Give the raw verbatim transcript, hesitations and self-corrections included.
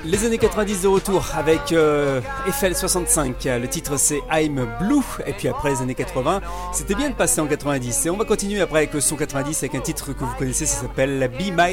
Les années quatre-vingt-dix de retour avec euh, Eiffel soixante-cinq. Le titre c'est I'm Blue. Et puis après les années quatre-vingts, c'était bien de passer en quatre-vingt-dix. Et on va continuer après avec le son quatre-vingt-dix avec un titre que vous connaissez, ça s'appelle Be My